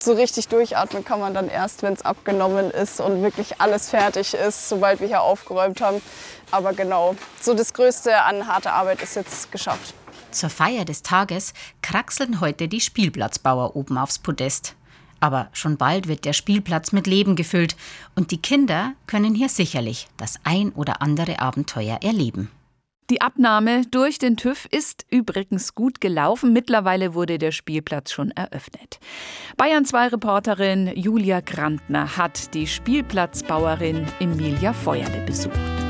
So richtig durchatmen kann man dann erst, wenn es abgenommen ist und wirklich alles fertig ist, sobald wir hier aufgeräumt haben. Aber genau, so das Größte an harter Arbeit ist jetzt geschafft. Zur Feier des Tages kraxeln heute die Spielplatzbauer oben aufs Podest. Aber schon bald wird der Spielplatz mit Leben gefüllt und die Kinder können hier sicherlich das ein oder andere Abenteuer erleben. Die Abnahme durch den TÜV ist übrigens gut gelaufen. Mittlerweile wurde der Spielplatz schon eröffnet. Bayern2-Reporterin Julia Grantner hat die Spielplatzbauerin Emilia Feuerle besucht.